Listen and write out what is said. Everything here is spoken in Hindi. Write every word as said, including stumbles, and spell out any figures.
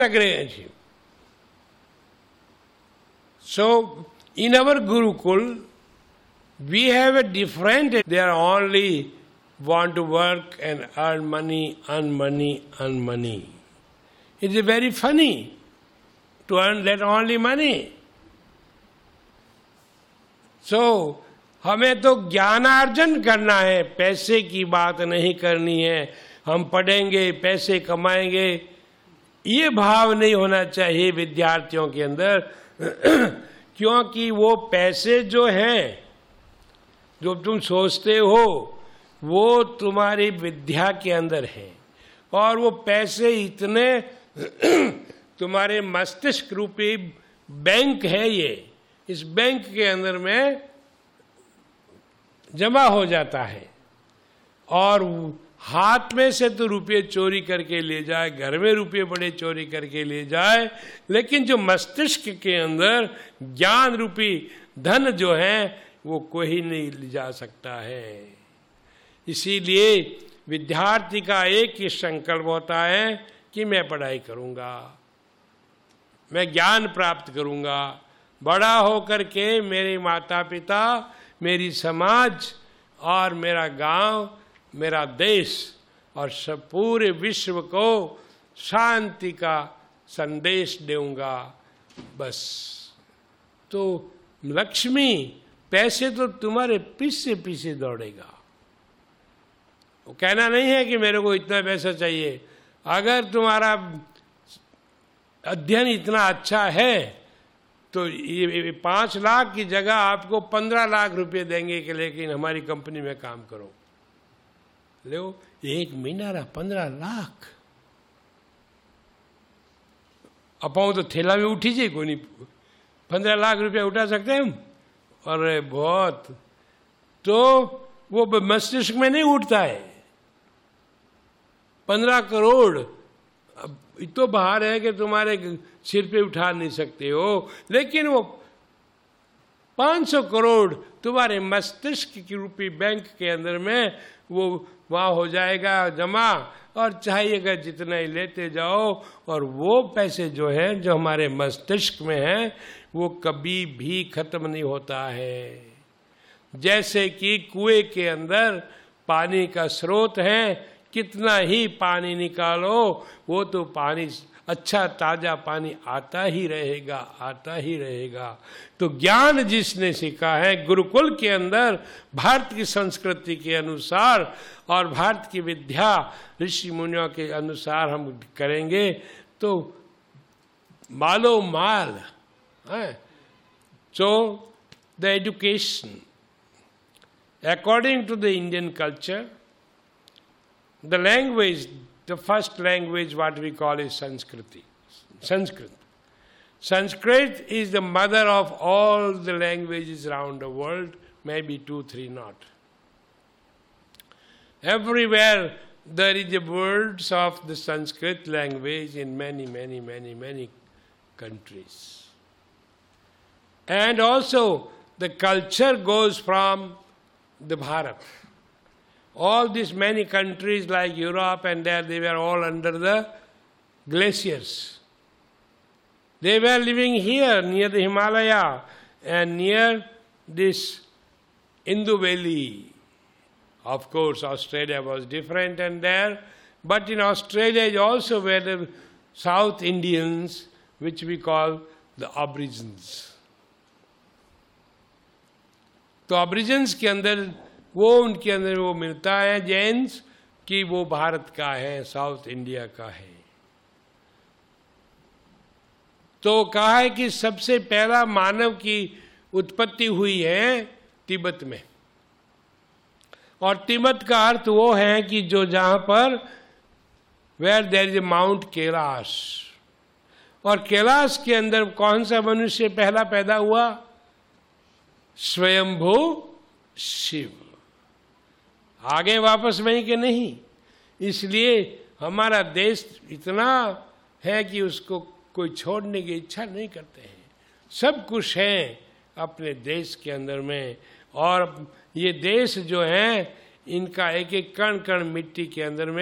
agree. So, in our Gurukul, we have a different, they are only want to work and earn money, earn money, earn money. It is very funny to earn that only money. So, हमें तो ज्ञानार्जन करना है, पैसे की बात नहीं करनी है. हम पढ़ेंगे, पैसे कमाएंगे, ये भाव नहीं होना चाहिए विद्यार्थियों के अंदर. क्योंकि वो पैसे जो हैं, जो तुम सोचते हो, वो तुम्हारी विद्या के अंदर है. और वो पैसे इतने तुम्हारे मस्तिष्क रूपी बैंक है, ये इस बैंक के अंदर में जमा हो जाता है. और हाथ में से तो रुपये चोरी करके ले जाए, घर में रुपये बड़े चोरी करके ले जाए, लेकिन जो मस्तिष्क के अंदर ज्ञान रूपी धन जो है वो कोई नहीं ले जा सकता है. इसीलिए विद्यार्थी का एक ही संकल्प होता है कि मैं पढ़ाई करूंगा, मैं ज्ञान प्राप्त करूंगा. बड़ा होकर के मेरे माता पिता, मेरी समाज और मेरा गांव, मेरा देश और सब पूरे विश्व को शांति का संदेश दूंगा. बस. तो लक्ष्मी, पैसे तो तुम्हारे पीछे पीछे दौड़ेगा. वो कहना नहीं है कि मेरे को इतना पैसा चाहिए. अगर तुम्हारा अध्ययन इतना अच्छा है तो ये पांच लाख की जगह आपको पंद्रह लाख रुपए देंगे कि लेकिन हमारी कंपनी में काम करो. लो, एक महीना रहा पंद्रह लाख. अपाऊ तो थैला में उठी जाए कोई नहीं. पंद्रह लाख रुपया उठा सकते हैं हम? अरे बहुत. तो वो मस्तिष्क में नहीं उठता है. पंद्रह करोड़ अब तो बाहर है कि तुम्हारे सिर पे उठा नहीं सकते हो, लेकिन वो पाँच सौ करोड़ तुम्हारे मस्तिष्क की रूपी बैंक के अंदर में वो वहाँ हो जाएगा जमा. और चाहिएगा जितना ही लेते जाओ. और वो पैसे जो हैं, जो हमारे मस्तिष्क में हैं, वो कभी भी खत्म नहीं होता है. जैसे कि कुएं के अंदर पानी का स्रोत है, कितना ही पानी निकालो वो तो पानी अच्छा ताजा पानी आता ही रहेगा, आता ही रहेगा. तो ज्ञान जिसने सीखा है गुरुकुल के अंदर, भारत की संस्कृति के अनुसार और भारत की विद्या ऋषि मुनियों के अनुसार हम करेंगे तो मालो माल है. So the education according to the Indian culture, the language, the first language what we call is Sanskriti. Sanskrit. Sanskrit is the mother of all the languages around the world, maybe two, three not. Everywhere there is the words of the Sanskrit language in many, many, many, many countries. And also the culture goes from the Bharat. All these many countries like Europe and there, they were all under the glaciers. They were living here near the Himalaya and near this Indus Valley. Of course, Australia was different and there, but in Australia also were the South Indians, which we call the Aborigines. तो Aborigines के अंदर वो उनके अंदर वो मिलता है जैन्स कि वो भारत का है, साउथ इंडिया का है. तो कहा है कि सबसे पहला मानव की उत्पत्ति हुई है तिब्बत में. और तिब्बत का अर्थ वो है कि जो जहां पर where there is a mount Kailash. और कैलाश के अंदर कौन सा मनुष्य पहला पैदा हुआ? स्वयंभू शिव. आगे वापस वहीं के नहीं. इसलिए हमारा देश इतना है कि उसको कोई छोड़ने की इच्छा नहीं करते हैं. सब कुछ है अपने देश के अंदर में. और ये देश जो है, इनका एक एक कण कण मिट्टी के अंदर में